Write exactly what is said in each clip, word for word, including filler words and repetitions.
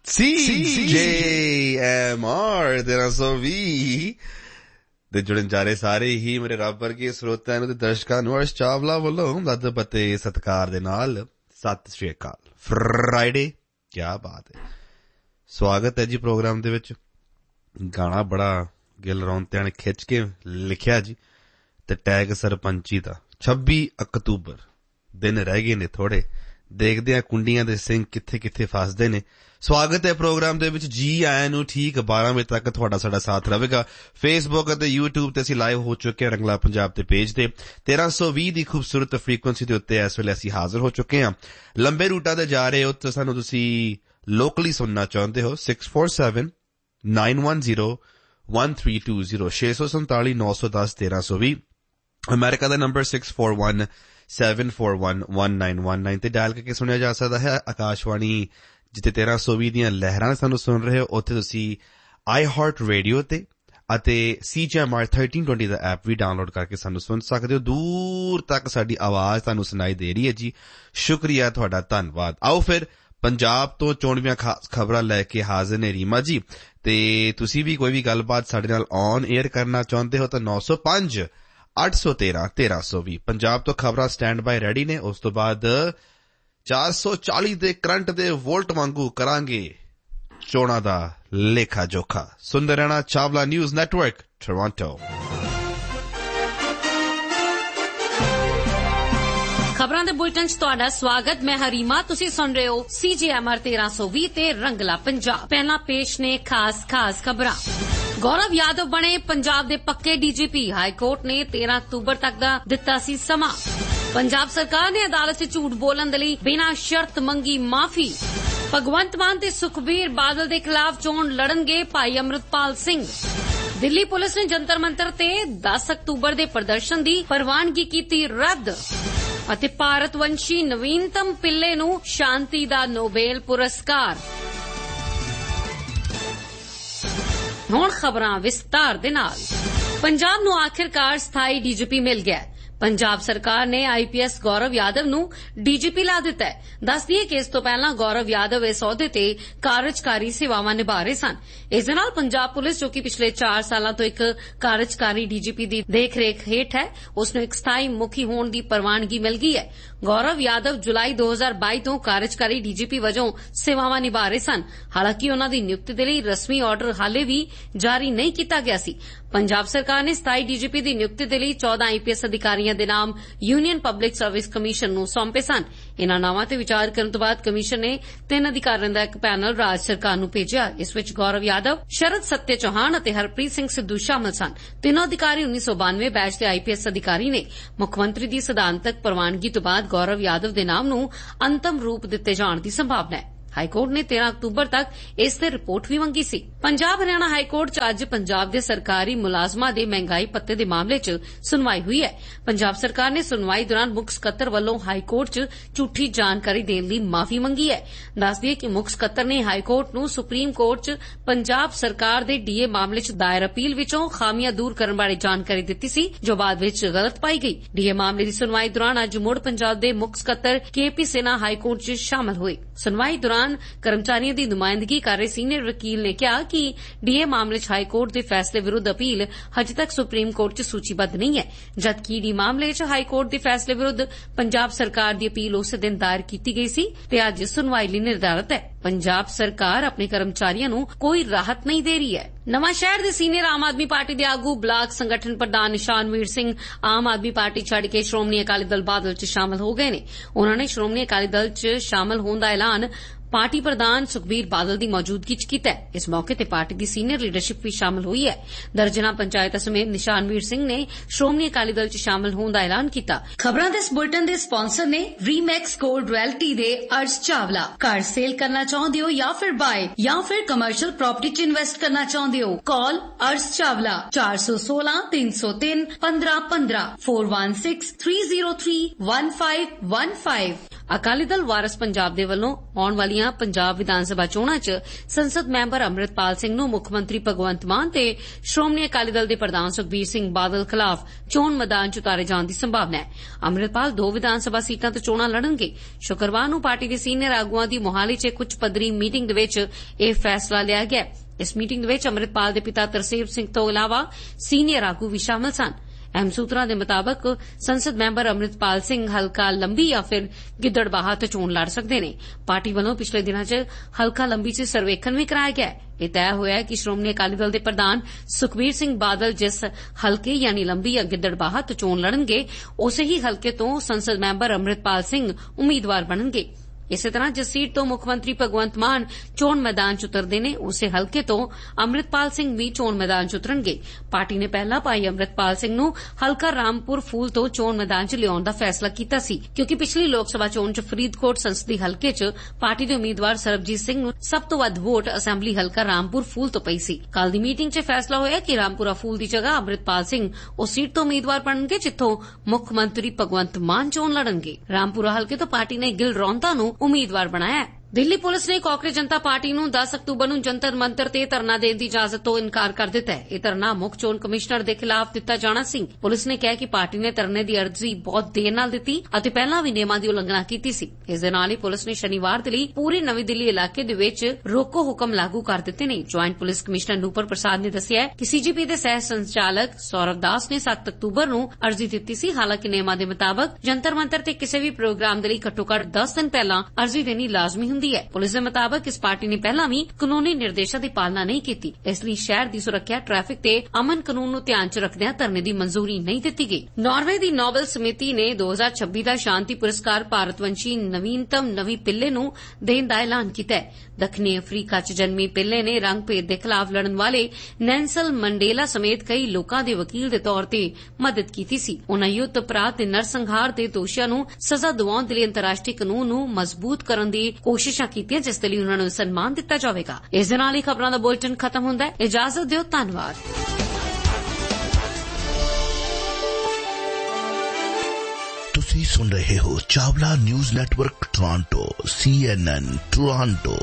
ਸੀ ਜੇ M R तेरह सौ बीस ਦੇ ਜੁੜਨ ਜਾ ਰਹੇ ਸਾਰੇ ਹੀ ਮੇਰੇ ਰੱਬ ਵਰਗੇ ਸਰੋਤਿਆਂ ਨੂੰ ਤੇ ਦਰਸ਼ਕਾਂ ਨੂੰ ਅਰਸ਼ ਚਾਵਲਾ ਵੱਲੋਂ ਲੱਦ ਪਤੇ ਸਤਿਕਾਰ ਦੇ ਨਾਲ ਸਤਿ ਸ਼੍ਰੀ ਅਕਾਲ। ਫਰਾਈਡੇ ਕਿਆ ਬਾਤ ਹੈ, ਸਵਾਗਤ ਹੈ ਜੀ ਪ੍ਰੋਗਰਾਮ ਦੇ ਵਿੱਚ। ਗਾਣਾ ਬੜਾ ਗਿਲ ਰੌਂਤਿਆਂ ਨੇ ਖਿੱਚ ਕੇ ਲਿਖਿਆ ਜੀ, ਤੇ ਟੈਗ ਸਰਪੰਚੀ ਦਾ। ਛੱਬੀ ਅਕਤੂਬਰ ਦਿਨ ਰਹਿ ਗਏ ਨੇ ਥੋੜੇ, ਦੇਖਦੇ ਆ ਕੁੰਡੀਆਂ ਦੇ ਸਿੰਘ ਕਿੱਥੇ ਕਿੱਥੇ ਫਸਦੇ ਨੇ। ਸਵਾਗਤ ਹੈ ਪ੍ਰੋਗਰਾਮ ਦੇ ਵਿੱਚ, ਜੀ ਆਇਆਂ ਨੂੰ। ਠੀਕ ਬਾਰਾਂ ਵਜੇ ਤੱਕ ਤੁਹਾਡਾ ਸਾਡਾ ਸਾਥ ਰਹੇਗਾ। ਫੇਸਬੁੱਕ ਅਤੇ ਯੂਟਿਊਬ ਤੇ ਅਸੀਂ ਲਾਈਵ ਹੋ ਚੁੱਕੇ ਹਾਂ ਰੰਗਲਾ ਪੰਜਾਬ ਦੇ ਪੇਜ ਤੇ। तेरह सौ बीस ਦੀ ਖੂਬਸੂਰਤ ਫ੍ਰੀਕੁਐਂਸੀ ਦੇ ਉੱਤੇ ਇਸ ਵੇਲੇ ਅਸੀਂ ਹਾਜ਼ਰ ਹੋ ਚੁੱਕੇ ਹਾਂ। ਲੰਬੇ ਰੂਟਾਂ ਤੇ ਜਾ ਰਹੇ ਹੋ ਤਾਂ ਸਾਨੂੰ ਤੁਸੀਂ ਲੋਕਲੀ ਸੁਣਨਾ ਚਾਹੁੰਦੇ ਹੋ six four seven nine one zero one three to zero छे सौ संताली नौ सौ दस तेरह सौ बीस। ਅਮਰੀਕਾ ਦਾ number six four one seven four one one nine one nine ਤੇ ਡਾਇਲ ਕਰਕੇ ਸੁਣਿਆ ਜਾ ਸਕਦਾ ਹੈ। ਆਕਾਸ਼ਵਾਣੀ ਜਿੱਥੇ तेरह सौ बीस ਦੀਆਂ ਲਹਿਰਾਂ ਸਾਨੂੰ ਸੁਣ ਰਹੇ ਹੋ, ਉੱਥੇ ਤੁਸੀਂ ਆਈ ਹਾਰਟ ਰੇਡੀਓ ਤੇ ਅਤੇ ਸੀ ਜੀ ਐਮ ਆਰ ਥਰਟੀਨ ਟਵੈਂਟੀ ਦਾ ਐਪ ਵੀ ਡਾਊਨਲੋਡ ਕਰਕੇ ਸਾਨੂੰ ਸੁਣ ਸਕਦੇ ਹੋ। ਦੂਰ ਤੱਕ ਸਾਡੀ ਆਵਾਜ਼ ਤੁਹਾਨੂੰ ਸੁਣਾਈ ਦੇ ਰਹੀ ਹੈ ਜੀ, ਸ਼ੁਕਰੀਆ ਤੁਹਾਡਾ, ਧੰਨਵਾਦ। ਆਓ ਫਿਰ ਪੰਜਾਬ ਤੋਂ ਚੋਣਵੀਆਂ ਖਾਸ ਖਬਰਾਂ ਲੈ ਕੇ ਹਾਜ਼ਰ ਨੇ ਰੀਮਾ ਜੀ, ਤੇ ਤੁਸੀਂ ਵੀ ਕੋਈ ਵੀ ਗੱਲਬਾਤ ਸਾਡੇ ਨਾਲ ਔਨ ਏਅਰ ਕਰਨਾ ਚਾਹੁੰਦੇ ਹੋ ਤਾਂ नौ सौ पाँच आठ सौ तेरह तेरह सौ बीस ਪੰਜਾਬ ਤੋਂ ਖਬਰਾਂ ਸਟੈਂਡ ਬਾਈ ਰੈਡੀ ਨੇ। ਉਸ ਤੋਂ ਬਾਅਦ चार सौ चालीस ਦੇ ਕਰੰਟ ਦੇ ਵੋਲਟ ਵਾਂਗੂ ਕਰਾਂਗੇ ਚੋਣਾਂ ਦਾ ਲੇਖਾ ਜੋਖਾ। ਸੁਣਦੇ ਰਹਿਣਾ ਚਾਵਲਾ ਨਿਊਜ਼ ਨੈਟਵਰਕ ਟੋਰਾਂਟੋ। ਖਬਰਾਂ ਦੇ ਬੁਲਟਨ 'ਚ ਤੁਹਾਡਾ ਸਵਾਗਤ। ਮੈਂ ਹਰੀਮਾ, ਤੁਸੀਂ ਸੁਣ ਰਹੇ ਹੋ ਸੀ ਜੀ ਐਮ ਆਰ तेरह सौ बीस ਤੇ ਰੰਗਲਾ ਪੰਜਾਬ। ਪਹਿਲਾਂ ਪੇਸ਼ ਨੇ ਖਾਸ ਖਾਸ ਖਬਰਾਂ। ਗੌਰਵ ਯਾਦਵ ਬਣੇ ਪੰਜਾਬ ਦੇ ਪੱਕੇ ਡੀ ਜੀ ਪੀ। ਹਾਈ ਕੋਰਟ ਨੇ तेरह ਅਕਤੂਬਰ ਤੱਕ ਦਾ ਦਿੱਤਾ ਸੀ ਸਮਾਂ। ਪੰਜਾਬ ਸਰਕਾਰ ਨੇ ਅਦਾਲਤ 'ਚ ਝੂਠ ਬੋਲਣ ਦੇ ਲਈ ਬਿਨਾਂ ਸ਼ਰਤ ਮੰਗੀ ਮਾਫੀ। ਭਗਵੰਤ ਮਾਨ ਤੇ ਸੁਖਬੀਰ ਬਾਦਲ ਦੇ ਖਿਲਾਫ ਚੋਣ ਲੜਨਗੇ ਭਾਈ ਅਮਰਤਪਾਲ ਸਿੰਘ। ਦਿੱਲੀ ਪੁਲਿਸ ਨੇ ਜੰਤਰ ਮੰਤਰ ਤੇ दस ਅਕਤੂਬਰ ਦੇ ਪ੍ਰਦਰਸ਼ਨ ਦੀ ਪ੍ਰਵਾਨਗੀ ਕੀਤੀ ਰੱਦ। ਅਤੇ ਭਾਰਤ ਵੰਸ਼ੀ ਨਵੀਨਤਮ ਪਿੱਲੇ ਨੂੰ ਸ਼ਾਂਤੀ ਦਾ ਨੋਬੇਲ ਪੁਰਸਕਾਰ। ਹੁਣ ਖਬਰਾਂ ਵਿਸਤਾਰ ਦੇ ਨਾਲ। ਪੰਜਾਬ ਨੂੰ ਆਖਿਰਕਾਰ ਸਥਾਈ ਡੀ ਜੀ ਪੀ ਮਿਲ ਗਿਆ। ਪੰਜਾਬ ਸਰਕਾਰ ਨੇ ਆਈ ਪੀ ਐਸ ਗੌਰਵ ਯਾਦਵ ਨੂੰ ਡੀ ਜੀ ਪੀ ਲਾ ਦਿੱਤਾ ਹੈ। ਦੱਸ ਦਈਏ ਕਿ ਇਸ ਤੋਂ ਪਹਿਲਾਂ ਗੌਰਵ ਯਾਦਵ ਇਸ ਅਹੁਦੇ ਤੇ ਕਾਰਜਕਾਰੀ ਸੇਵਾਵਾਂ ਨਿਭਾ ਰਹੇ ਸਨ। ਇਸ ਦੇ ਨਾਲ ਪੰਜਾਬ ਪੁਲਿਸ, ਜੋ ਕਿ ਪਿਛਲੇ ਚਾਰ ਸਾਲਾਂ ਤੋਂ ਇੱਕ ਕਾਰਜਕਾਰੀ ਡੀ ਜੀ ਪੀ ਦੀ ਦੇਖਰੇਖ ਹੇਠ ਹੈ, ਉਸ ਨੂੰ ਇੱਕ ਸਥਾਈ ਮੁਖੀ ਹੋਣ ਦੀ ਪ੍ਰਵਾਨਗੀ ਮਿਲ ਗਈ ਹੈ। ਗੌਰਵ ਯਾਦਵ ਜੁਲਾਈ दो हज़ार बाईस ਤੋਂ ਕਾਰਜਕਾਰੀ ਡੀ ਜੀ ਪੀ ਵਜੋਂ ਸੇਵਾਵਾਂ ਨਿਭਾ ਰਹੇ ਸਨ। ਹਾਲਾਂਕਿ ਉਨ੍ਹਾਂ ਦੀ ਨਿਯੁਕਤੀ ਦੇ ਲਈ ਰਸਮੀ ਆਰਡਰ ਹਾਲੇ ਵੀ ਜਾਰੀ ਨਹੀਂ ਕੀਤਾ ਗਿਆ ਸੀ। ਪੰਜਾਬ ਸਰਕਾਰ ਨੇ ਸਥਾਈ ਡੀ ਜੀ ਪੀ ਦੀ ਨਿਯੁਕਤੀ ਦੇ ਲਈ चौदह ਆਈ ਪੀ ਐਸ ਅਧਿਕਾਰੀਆਂ ਦੇ ਨਾਮ ਯੂਨੀਅਨ ਪਬਲਿਕ ਸਰਵਿਸ ਕਮਿਸ਼ਨ ਨੂੰ ਸੌਂਪੇ ਸਨ। ਇਨ੍ਹਾਂ ਨਾਵਾਂ ਤੇ ਵਿਚਾਰ ਕਰਨ ਤੋਂ ਬਾਅਦ ਕਮਿਸ਼ਨ ਨੇ ਤਿੰਨ ਅਧਿਕਾਰੀਆਂ ਦਾ ਇੱਕ ਪੈਨਲ ਰਾਜ ਸਰਕਾਰ ਨੂੰ ਭੇਜਿਆ। ਇਸ ਵਿੱਚ ਗੌਰਵ ਯਾਦਵ, ਸ਼ਰਦ ਸੱਤਿਆ ਚੌਹਾਨ ਅਤੇ ਹਰਪ੍ਰੀਤ ਸਿੰਘ ਸਿੱਧੂ ਸ਼ਾਮਲ ਸਨ। ਤਿੰਨੋਂ ਅਧਿਕਾਰੀ ਉੱਨੀ सौ बानवे ਬੈਚ ਦੇ ਆਈ ਪੀ ਐਸ ਅਧਿਕਾਰੀ ਨੇ। ਮੁੱਖ ਮੰਤਰੀ ਦੀ ਸਿਧਾਂਤਕ ਪ੍ਰਵਾਨਗੀ ਤੋਂ ਬਾਅਦ ਗੌਰਵ ਯਾਦਵ ਦੇ ਨਾਮ ਨੂੰ ਅੰਤਮ ਰੂਪ ਦਿੱਤੇ ਜਾਣ ਦੀ ਸੰਭਾਵਨਾ ਹੈ। ਹਾਈਕੋਰਟ ਨੇ तेरह ਅਕਤੂਬਰ ਤੱਕ ਇਸ ਤੇ ਰਿਪੋਰਟ ਵੀ ਮੰਗੀ ਸੀ। ਪੰਜਾਬ ਹਰਿਆਣਾ ਹਾਈਕੋਰਟ 'ਚ ਅੱਜ ਪੰਜਾਬ ਦੇ ਸਰਕਾਰੀ ਮੁਲਾਜ਼ਮਾਂ ਦੇ ਮਹਿੰਗਾਈ ਭੱਤੇ ਦੇ ਮਾਮਲੇ 'ਚ ਸੁਣਵਾਈ ਹੋਈ ਹੈ। ਪੰਜਾਬ ਸਰਕਾਰ ਨੇ ਸੁਣਵਾਈ ਦੌਰਾਨ ਮੁੱਖ ਸਕੱਤਰ ਵੱਲੋਂ ਹਾਈਕੋਰਟ 'ਚ ਝੂਠੀ ਜਾਣਕਾਰੀ ਦੇਣ ਲਈ ਮਾਫੀ ਮੰਗੀ ਹੈ। ਦੱਸ ਦਈਏ ਕਿ ਮੁੱਖ ਸਕੱਤਰ ਨੇ ਹਾਈਕੋਰਟ ਨੂੰ ਸੁਪਰੀਮ ਕੋਰਟ 'ਚ ਪੰਜਾਬ ਸਰਕਾਰ ਦੇ ਡੀਏ ਮਾਮਲੇ 'ਚ ਦਾਇਰ ਅਪੀਲ ਵਿੱਚੋਂ ਖਾਮੀਆਂ ਦੂਰ ਕਰਨ ਬਾਰੇ ਜਾਣਕਾਰੀ ਦਿੱਤੀ ਸੀ, ਜੋ ਬਾਅਦ ਵਿੱਚ ਗਲਤ ਪਾਈ ਗਈ। ਡੀਏ ਮਾਮਲੇ ਦੀ ਸੁਣਵਾਈ ਦੌਰਾਨ ਅੱਜ ਮੁੜ ਪੰਜਾਬ ਦੇ ਮੁੱਖ ਸਕੱਤਰ ਕੇ ਪੀ ਸਿਨਹਾ ਹਾਈਕੋਰਟ 'ਚ ਸ਼ਾਮਲ ਹੋਏ। ਸੁਣਵਾਈ ਦੌਰਾਨ ਕਰਮਚਾਰੀਆਂ ਦੀ ਨੁਮਾਇੰਦਗੀ ਕਰ ਰਹੇ ਸੀਨੀਅਰ ਵਕੀਲ ਨੇ ਕਿਹਾ ਕਿ ਡੀਏ ਮਾਮਲੇ 'ਚ ਹਾਈਕੋਰਟ ਦੇ ਫੈਸਲੇ ਵਿਰੁੱਧ ਅਪੀਲ ਹਜੇ ਤੱਕ ਸੁਪਰੀਮ ਕੋਰਟ 'ਚ ਸੂਚੀਬੱਧ ਨਹੀਂ ਹੈ, ਜਦਕਿ ਡੀ ਮਾਮਲੇ 'ਚ ਹਾਈਕੋਰਟ ਦੇ ਫੈਸਲੇ ਵਿਰੁੱਧ ਪੰਜਾਬ ਸਰਕਾਰ ਦੀ ਅਪੀਲ ਉਸੇ ਦਿਨ ਦਾਇਰ ਕੀਤੀ ਗਈ ਸੀ ਤੇ ਅੱਜ ਸੁਣਵਾਈ ਲਈ ਨਿਰਧਾਰਤ ਹੈ। ਪੰਜਾਬ ਸਰਕਾਰ ਆਪਣੇ ਕਰਮਚਾਰੀਆਂ ਨੂੰ ਕੋਈ ਰਾਹਤ ਨਹੀਂ ਦੇ ਰਹੀ ਹੈ। ਨਵਾਂ ਸ਼ਹਿਰ ਦੇ ਸੀਨੀਅਰ ਆਮ ਆਦਮੀ ਪਾਰਟੀ ਦੇ ਆਗੂ ਬਲਾਕ ਸੰਗਠਨ ਪ੍ਰਧਾਨ ਨਿਸ਼ਾਨਵੀਰ ਸਿੰਘ ਆਮ ਆਦਮੀ ਪਾਰਟੀ ਛੱਡ ਕੇ ਸ਼੍ਰੋਮਣੀ ਅਕਾਲੀ ਦਲ ਬਾਦਲ 'ਚ ਸ਼ਾਮਲ ਹੋ ਗਏ ਨੇ। ਉਨ੍ਹਾਂ ਨੇ ਸ਼੍ਰੋਮਣੀ ਅਕਾਲੀ ਦਲ 'ਚ ਸ਼ਾਮਲ ਹੋਣ ਦਾ ਐਲਾਨ ਪਾਰਟੀ ਪ੍ਰਧਾਨ ਸੁਖਬੀਰ ਬਾਦਲ ਦੀ ਮੌਜੂਦਗੀ 'ਚ ਕੀਤਾ ਹੈ। ਇਸ ਮੌਕੇ ਤੇ ਪਾਰਟੀ ਦੀ ਸੀਨੀਅਰ ਲੀਡਰਸ਼ਿਪ ਵੀ ਸ਼ਾਮਲ ਹੋਈ ਹੈ। ਦਰਜਨਾਂ ਪੰਚਾਇਤਾਂ ਸਮੇਤ ਨਿਸ਼ਾਨਵੀਰ ਸਿੰਘ ਨੇ ਸ਼੍ਰੋਮਣੀ ਅਕਾਲੀ ਦਲ 'ਚ ਸ਼ਾਮਲ ਹੋਣ ਦਾ ਐਲਾਨ ਕੀਤਾ। ਖਬਰਾਂ ਦੇ ਇਸ ਬੁਲਟਨ ਦੇ ਸਪਾਂਸਰ ਨੇ ਰੀਮੈਕਸ ਗੋਲਡ ਰਿਐਲਟੀ ਦੇ ਅਰਸ਼ ਚਾਵਲਾ। ਘਰ ਸੇਲ ਕਰਨਾ ਚਾਹੁੰਦੇ ਹੋ ਜਾਂ ਫਿਰ ਬਾਏ ਜਾਂ ਫਿਰ ਕਮਰਸ਼ੀਅਲ ਪ੍ਰਾਪਰਟੀ 'ਚ ਇਨਵੈਸਟ ਕਰਨਾ ਚਾਹੁੰਦੇ ਹੋ, ਕਾਲ ਅਰਸ਼ ਚਾਵਲਾ चार सौ सोलह तीन सौ तीन पंद्रह पंद्रह four one six three zero three one five one five. Akali Dal ਵਾਰਿਸ ਪੰਜਾਬ ਦੇ ਵੱਲੋਂ ਆਉਣ ਵਾਲੀਆਂ ਪੰਜਾਬ ਵਿਧਾਨ ਸਭਾ ਚੋਣਾਂ 'ਚ ਸੰਸਦ ਮੈਂਬਰ ਅੰਮ੍ਰਿਤਪਾਲ ਸਿੰਘ ਨੂੰ ਮੁੱਖ ਮੰਤਰੀ ਭਗਵੰਤ ਮਾਨ ਤੇ ਸ਼੍ਰੋਮਣੀ ਅਕਾਲੀ ਦਲ ਦੇ ਪ੍ਰਧਾਨ ਸੁਖਬੀਰ ਸਿੰਘ ਬਾਦਲ ਖਿਲਾਫ ਚੋਣ ਮੈਦਾਨ 'ਚ ਉਤਾਰੇ ਜਾਣ ਦੀ ਸੰਭਾਵਨਾ ਹੈ। ਅੰਮ੍ਰਿਤਪਾਲ ਦੋ ਵਿਧਾਨ ਸਭਾ ਸੀਟਾਂ ਤੋਂ ਚੋਣਾਂ ਲੜਨਗੇ। ਸ਼ੁੱਕਰਵਾਰ ਨੂੰ ਪਾਰਟੀ ਦੇ ਸੀਨੀਅਰ ਆਗੂਆਂ ਦੀ ਮੋਹਾਲੀ 'ਚ ਇੱਕ ਉੱਚ ਪੱਧਰੀ ਮੀਟਿੰਗ ਦੇ ਵਿੱਚ ਇਹ ਫੈਸਲਾ ਲਿਆ ਗਿਆ। ਇਸ ਮੀਟਿੰਗ ਦੇ ਵਿੱਚ ਅੰਮ੍ਰਿਤਪਾਲ ਦੇ ਪਿਤਾ ਤਰਸੇਮ ਸਿੰਘ ਤੋਂ ਇਲਾਵਾ ਸੀਨੀਅਰ ਆਗੂ ਵੀ ਸ਼ਾਮਲ ਸਨ। ਅਹਿਮ ਸੂਤਰਾਂ ਦੇ ਮੁਤਾਬਕ ਸੰਸਦ ਮੈਂਬਰ ਅੰਮ੍ਰਿਤਪਾਲ ਸਿੰਘ ਹਲਕਾ ਲੰਬੀ ਜਾਂ ਫਿਰ ਗਿੱਦੜਬਾਹਾ ਤੋਂ ਚੋਣ ਲੜ ਸਕਦੇ ਨੇ। ਪਾਰਟੀ ਵੱਲੋਂ ਪਿਛਲੇ ਦਿਨਾਂ 'ਚ ਹਲਕਾ ਲੰਬੀ 'ਚ ਸਰਵੇਖਣ ਵੀ ਕਰਾਇਆ ਗਿਆ। ਇਹ ਤੈਅ ਹੋਇਆ ਕਿ ਸ਼੍ਰੋਮਣੀ ਅਕਾਲੀ ਦਲ ਦੇ ਪ੍ਰਧਾਨ ਸੁਖਬੀਰ ਸਿੰਘ ਬਾਦਲ ਜਿਸ ਹਲਕੇ ਯਾਨੀ ਲੰਬੀ ਜਾਂ ਗਿੱਦੜਬਾਹਾ ਤੋਂ ਚੋਣ ਲੜਨਗੇ, ਉਸੇ ਹੀ ਹਲਕੇ ਤੋਂ ਸੰਸਦ ਮੈਂਬਰ ਅੰਮ੍ਰਿਤਪਾਲ ਸਿੰਘ ਉਮੀਦਵਾਰ ਬਣਨਗੇ। ਇਸੇ ਤਰ੍ਹਾਂ ਜਿਸ ਸੀਟ ਤੋਂ ਮੁੱਖ ਮੰਤਰੀ ਭਗਵੰਤ ਮਾਨ ਚੋਣ ਮੈਦਾਨ 'ਚ ਉਤਰਦੇ ਨੇ, ਉਸੇ ਹਲਕੇ ਤੋਂ ਅੰਮ੍ਰਿਤਪਾਲ ਸਿੰਘ ਵੀ ਚੋਣ ਮੈਦਾਨ 'ਚ ਉਤਰਨਗੇ। ਪਾਰਟੀ ਨੇ ਪਹਿਲਾਂ ਭਾਈ ਅੰਮ੍ਰਿਤਪਾਲ ਸਿੰਘ ਨੂੰ ਹਲਕਾ ਰਾਮਪੁਰ ਫੂਲ ਤੋਂ ਚੋਣ ਮੈਦਾਨ 'ਚ ਲਿਆਉਣ ਦਾ ਫੈਸਲਾ ਕੀਤਾ ਸੀ, ਕਿਉਂਕਿ ਪਿਛਲੀ ਲੋਕ ਸਭਾ ਚੋਣ 'ਚ ਫਰੀਦਕੋਟ ਸੰਸਦੀ ਹਲਕੇ 'ਚ ਪਾਰਟੀ ਦੇ ਉਮੀਦਵਾਰ ਸਰਬਜੀਤ ਸਿੰਘ ਨੂੰ ਸਭ ਤੋਂ ਵੱਧ ਵੋਟ ਅਸੈਂਬਲੀ ਹਲਕਾ ਰਾਮਪੁਰ ਫੂਲ ਤੋਂ ਪਈ ਸੀ। ਕੱਲ੍ਹ ਦੀ ਮੀਟਿੰਗ 'ਚ ਫੈਸਲਾ ਹੋਇਆ ਕਿ ਰਾਮਪੁਰਾ ਫੂਲ ਦੀ ਜਗ੍ਹਾ ਅੰਮ੍ਰਿਤਪਾਲ ਸਿੰਘ ਉਸ ਸੀਟ ਤੋਂ ਉਮੀਦਵਾਰ ਬਣਨਗੇ ਜਿੱਥੋਂ ਮੁੱਖ ਮੰਤਰੀ ਭਗਵੰਤ ਮਾਨ ਚੋਣ ਲੜਨਗੇ। ਰਾਮਪੁਰਾ ਹਲਕੇ ਤੋਂ ਪਾਰਟੀ ਨੇ ਗਿਲ ਰੌਂਤਾ ਨੂੰ ਉਮੀਦਵਾਰ ਬਣਾਇਆ ਹੈ। ਦਿੱਲੀ ਪੁਲਿਸ ਨੇ ਕਾਂਗਰਸ ਜਨਤਾ ਪਾਰਟੀ ਨੂੰ ਦਸ ਅਕਤੂਬਰ ਨੂੰ ਜੰਤਰ ਮੰਤਰ ਤੇ ਧਰਨਾ ਦੇਣ ਦੀ ਇਜਾਜ਼ਤ ਤੋਂ ਇਨਕਾਰ ਕਰ ਦਿੱਤਾ ਹੈ। ਇਹ ਧਰਨਾ ਮੁੱਖ ਚੋਣ ਕਮਿਸ਼ਨਰ ਦੇ ਖਿਲਾਫ ਦਿੱਤਾ ਜਾਣਾ ਸੀ। ਪੁਲਿਸ ਨੇ ਕਿਹਾ ਕਿ ਪਾਰਟੀ ਨੇ ਧਰਨੇ ਦੀ ਅਰਜ਼ੀ ਬਹੁਤ ਦੇਰ ਨਾਲ ਦਿੱਤੀ ਅਤੇ ਪਹਿਲਾਂ ਵੀ ਨਿਯਮਾਂ ਦੀ ਉਲੰਘਣਾ ਕੀਤੀ ਸੀ। ਇਸ ਦੇ ਨਾਲ ਹੀ ਪੁਲਿਸ ਨੇ ਸ਼ਨੀਵਾਰ ਦੇ ਲਈ ਪੂਰੇ ਨਵੀਂ ਦਿੱਲੀ ਇਲਾਕੇ ਦੇ ਵਿੱਚ ਰੋਕੋ ਹੁਕਮ ਲਾਗੂ ਕਰ ਦਿੱਤੇ ਨੇ। ਜੁਆਇੰਟ ਪੁਲਿਸ ਕਮਿਸ਼ਨਰ ਨੂਪਰ ਪ੍ਰਸਾਦ ਨੇ ਦੱਸਿਆ ਕਿ ਸੀਜੀਪੀ ਦੇ ਸਹਿ ਸੰਚਾਲਕ ਸੌਰਵ ਦਾਸ ਨੇ ਸੱਤ ਅਕਤੂਬਰ ਨੂੰ ਅਰਜ਼ੀ ਦਿੱਤੀ ਸੀ। ਹਾਲਾਂਕਿ ਨਿਯਮਾਂ ਦੇ ਮੁਤਾਬਕ ਜੰਤਰ ਮੰਤਰ ਤੇ ਕਿਸੇ ਵੀ ਪ੍ਰੋਗਰਾਮ ਦੇ ਲਈ ਘੱਟੋ ਘੱਟ ਦਸ ਦਿਨ ਪਹਿਲਾਂ ਅਰਜ਼ੀ ਦੇਣੀ ਲਾਜ਼ਮੀ ਹੁੰਦੀ ਹੈ। ਪੁਲਿਸ ਦੇ ਮੁਤਾਬਕ ਇਸ ਪਾਰਟੀ ਨੇ ਪਹਿਲਾਂ ਵੀ ਕਾਨੂੰਨੀ ਨਿਰਦੇਸ਼ਾਂ ਦੀ ਪਾਲਣਾ ਨਹੀਂ ਕੀਤੀ, ਇਸ ਲਈ ਸ਼ਹਿਰ ਦੀ ਸੁਰੱਖਿਆ, ਟ੍ਰੈਫਿਕ ਤੇ ਅਮਨ ਕਾਨੂੰਨ ਨੂੰ ਧਿਆਨ 'ਚ ਰੱਖਦਿਆਂ ਧਰਨੇ ਦੀ ਮਨਜ਼ੂਰੀ ਨਹੀਂ ਦਿੱਤੀ ਗਈ। ਨਾਰਵੇ ਦੀ ਨੋਬਲ ਸਮਿਤੀ ਨੇ ਦੋ ਹਜ਼ਾਰ ਛੱਬੀ ਦਾ ਸ਼ਾਂਤੀ ਪੁਰਸਕਾਰ ਭਾਰਤਵੰਸ਼ੀ ਨਵੀਨਤਮ ਨਵੀਂ ਪਿੱਲੇ ਨੂੰ ਦੇਣ ਦਾ ਐਲਾਨ ਕੀਤਾ ਹੈ। ਦੱਖਣੀ ਅਫਰੀਕਾ 'ਚ ਜਨਮੀ ਪਿੱਲੇ ਨੇ ਰੰਗ ਭੇਦ ਦੇ ਖਿਲਾਫ ਲੜਨ ਵਾਲੇ ਨੈਲਸਨ ਮੰਡੇਲਾ ਸਮੇਤ ਕਈ ਲੋਕਾਂ ਦੇ ਵਕੀਲ ਦੇ ਤੌਰ ਤੇ ਮਦਦ ਕੀਤੀ ਸੀ। ਉਨ੍ਹਾਂ ਯੁੱਧ ਅਪਰਾਧ ਤੇ ਨਰਸੰਹਾਰ ਦੇ ਦੋਸ਼ੀਆਂ ਨੂੰ ਸਜ਼ਾ ਦਿਵਾਉਣ ਦੇ ਲਈ ਅੰਤਰਰਾਸ਼ਟਰੀ ਕਾਨੂੰਨ ਨੂੰ ਮਜ਼ਬੂਤ ਕਰਨ ਦੀ ਕੋਸ਼ਿਸ਼ਾਂ ਕੀਤੀਆਂ, ਜਿਸ ਦੇ ਲਈ ਉਨ੍ਹਾਂ ਨੂੰ ਸਨਮਾਨ ਦਿੱਤਾ ਜਾਵੇਗਾ। ਇਸ ਦੇ ਨਾਲ ਹੀ ਖਬਰਾਂ ਦਾ ਬੁਲੇਟਿਨ ਖਤਮ ਹੁੰਦਾ ਹੈ। ਇਜਾਜ਼ਤ ਦਿਓ, ਧੰਨਵਾਦ। ਤੁਸੀਂ ਸੁਣ ਰਹੇ ਹੋ ਚਾਵਲਾ ਨਿਊਜ਼ ਨੈਟਵਰਕ ਟੋਰਾਂਟੋ, ਸੀ ਐਨ ਐਨ ਟੋਰਾਂਟੋ।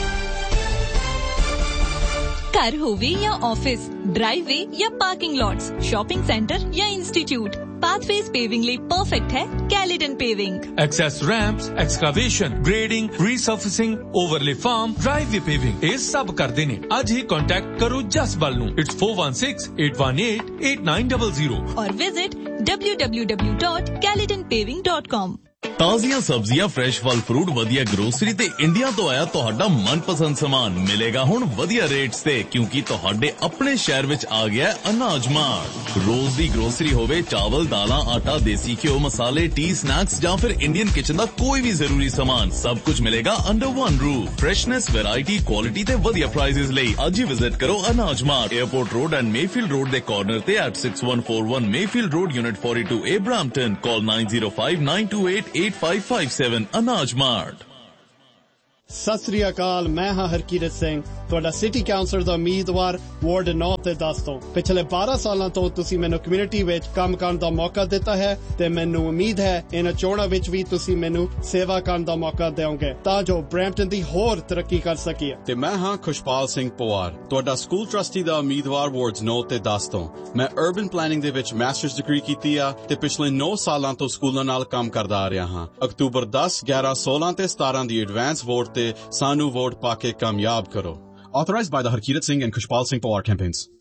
घर होवे या ऑफिस, ड्राइववे या पार्किंग लॉट्स, शॉपिंग सेंटर या इंस्टीट्यूट, पाथवेज पेविंग लिए परफेक्ट है कैलिडन paving. Access ramps, excavation, grading, रीसर्फेसिंग, overlay farm, driveway paving, ये सब करते ने। आज ही कांटेक्ट करो जसबल नू। It's four one six eight one eight eight nine double zero और visit W W W dot कैलिडन paving dot com. ਤਾਜ਼ੀਆਂ ਸਬਜ਼ੀਆਂ, ਫਰੈਸ਼ ਫਲ ਫਰੂਟ, ਵਧੀਆ ਗਰੋਸਰੀ ਤੇ ਇੰਡੀਆ ਤੋਂ ਆਇਆ ਤੁਹਾਡਾ ਮਨਪਸੰਦ ਸਮਾਨ ਮਿਲੇਗਾ ਹੁਣ ਵਧੀਆ ਰੇਟਸ ਤੇ, ਕਿਉਂਕਿ ਤੁਹਾਡੇ ਆਪਣੇ ਸ਼ਹਿਰ ਵਿੱਚ ਆ ਗਿਆ ਅਨਾਜ ਮਾਰਟ। ਰੋਜ਼ ਦੀ ਗਰੋਸਰੀ ਹੋਵੇ, ਚਾਵਲ, ਦਾਲਾਂ, ਆਟਾ, ਦੇਸੀ ਘਿਓ, ਮਸਾਲੇ, ਟੀ, ਸਨੈਕਸ ਜਾਂ ਫਿਰ ਇੰਡੀਅਨ ਕਿਚਨ ਦਾ ਕੋਈ ਵੀ ਜ਼ਰੂਰੀ ਸਮਾਨ, ਸਭ ਕੁਝ ਮਿਲੇਗਾ under one roof. Freshness, variety, quality ਤੇ ਵਧੀਆ ਪ੍ਰਾਈਸਿਸ ਲਈ ਅੱਜ ਹੀ ਵਿਜ਼ਿਟ ਕਰੋ ਅਨਾਜ mart, airport road and Mayfield road ਦੇ ਕਾਰਨਰ ਤੇ at six one four one Mayfield road, unit forty to a, Brampton. Call nine zero five nine to eight eight five five seven ਅਨਾਜ mart. Sat Sri ਅਕਾਲ, ਮੈਂ ਹਾਂ ਹਰਕੀਰਤ ਸਿੰਘ, ਤੁਹਾਡਾ city councillor ਦਾ ਉਮੀਦਵਾਰ ward ਨੌ ਤੇ ਦਸ ਤੋਂ। ਪਿਛਲੇ ਬਾਰਾਂ ਸਾਲਾਂ ਤੋਂ ਤੁਸੀਂ ਮੈਨੂੰ ਕਮਿਊਨਿਟੀ ਵਿੱਚ ਕੰਮ ਕਰਨ ਦਾ ਮੌਕਾ ਦਿੱਤਾ ਹੈ ਤੇ ਮੈਨੂੰ ਉਮੀਦ ਹੈ ਇਹਨਾਂ ਚੋਣਾਂ ਵਿੱਚ ਵੀ ਤੁਸੀਂ ਮੈਨੂੰ ਸੇਵਾ ਕਰਨ ਦਾ ਮੌਕਾ ਦਿਓਗੇ ਤਾਂ ਜੋ ਬ੍ਰੈਂਪਟਨ ਦੀ ਹੋਰ ਤਰੱਕੀ ਕਰ ਸਕੀਏ। ਤੇ ਮੈਂ ਹਾਂ ਖੁਸ਼ਪਾਲ ਸਿੰਘ ਪਵਾਰ, ਤੁਹਾਡਾ ਸਕੂਲ ਟਰਸਟੀ ਦਾ ਉਮੀਦਵਾਰ ਵਾਰਡ ਨੌ ਤੇ ਦਸ ਤੋਂ। ਮੈਂ ਅਰਬਨ ਪਲੈਨਿੰਗ ਦੇ ਵਿੱਚ ਮਾਸਟਰਸ ਡਿਗਰੀ ਕੀਤੀ ਆ ਤੇ ਪਿਛਲੇ ਨੌ ਸਾਲਾਂ ਤੋਂ ਸਕੂਲਾਂ ਨਾਲ ਕੰਮ ਕਰਦਾ ਆ ਰਿਹਾ ਹਾਂ। ਅਕਤੂਬਰ ਦਸ, ਗਿਆਰਾਂ, ਸੋਲਾਂ ਤੇ ਸਤਾਰਾਂ ਦੀ ਐਡਵਾਂਸ ਵੋਟ ਤੇ ਸਾਨੂੰ ਵੋਟ ਪਾ ਕੇ ਕਾਮਯਾਬ ਕਰੋ। Authorized by the Harkirat Singh and Kushpal Singh Pawar campaigns.